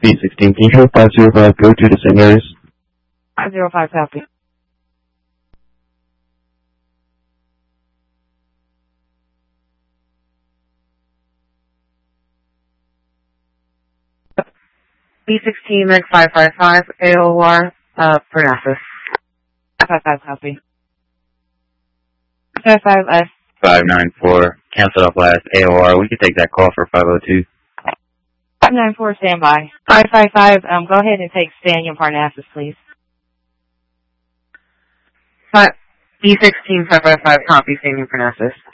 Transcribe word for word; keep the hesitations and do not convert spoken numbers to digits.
B sixteen, can you show five zero five go to the same areas? five zero five, copy. B sixteen, Meg five five five, A O R, uh, Parnassus. five five, copy. five five S. five nine four, cancel off last A O R. We could take that call for five oh two. five nine four, standby. five five five, um, go ahead and take Staniel Parnassus, please. B sixteen, five five five, copy, Staniel Parnassus.